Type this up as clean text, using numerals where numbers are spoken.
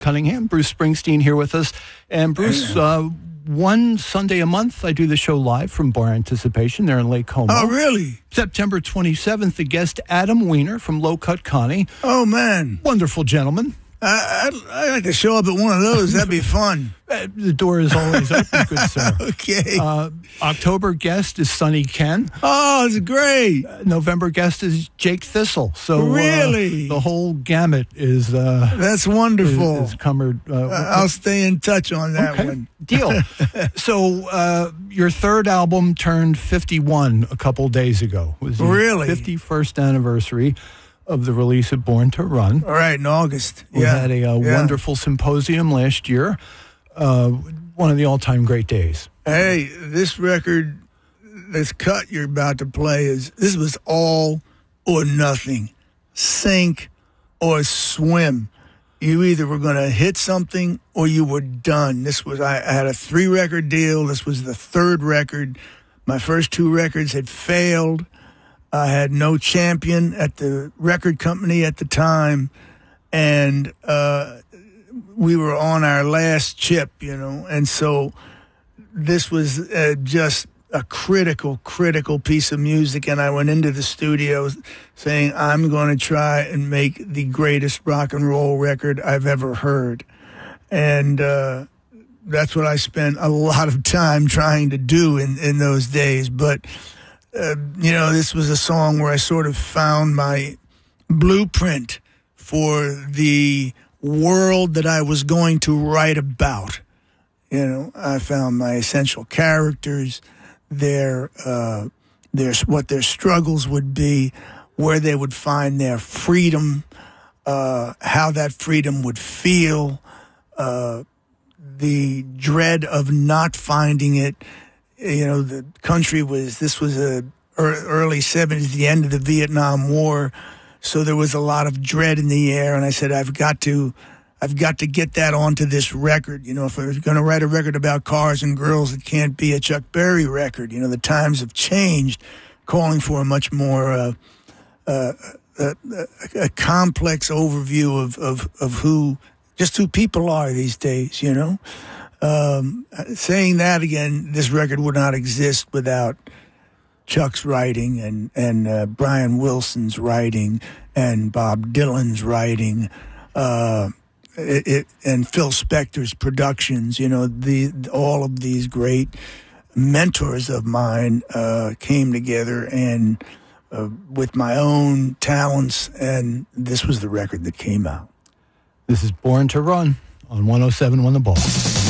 Cunningham, Bruce Springsteen here with us. And Bruce, one Sunday a month, I do the show live from Bar Anticipation there in Lake Como. Oh, really? September 27th, the guest Adam Weiner from Low Cut Connie. Oh, man. Wonderful gentleman. I'd like to show up at one of those. That'd be fun. The door is always open, good sir. Okay. October guest is Sonny Ken. Oh, it's great. November guest is Jake Thistle. So really, the whole gamut is. That's wonderful. Is covered. I'll stay in touch on that one. Deal. So your third album turned 51 a couple days ago. It was the really 51st anniversary of the release of Born to Run. All right, in August. We had a wonderful symposium last year. One of the all-time great days. Hey, this record, this cut you're about to play, this was all or nothing. Sink or swim. You either were going to hit something or you were done. I had a 3-record deal. This was the third record. My first 2 records had failed. I had no champion at the record company at the time, and we were on our last chip, and so this was just a critical piece of music, and I went into the studio saying, I'm going to try and make the greatest rock and roll record I've ever heard, and that's what I spent a lot of time trying to do in those days, but this was a song where I sort of found my blueprint for the world that I was going to write about. I found my essential characters, what their struggles would be, where they would find their freedom, how that freedom would feel, the dread of not finding it. The country was early 70s, the end of the Vietnam War. So there was a lot of dread in the air. And I said, I've got to get that onto this record. If I was going to write a record about cars and girls, it can't be a Chuck Berry record. The times have changed, calling for a much more, a complex overview of who people are these days, saying that again, this record would not exist without Chuck's writing and Brian Wilson's writing and Bob Dylan's writing, and Phil Spector's productions. All of these great mentors of mine came together and with my own talents, and this was the record that came out. This is Born to Run on 107 When the Ball.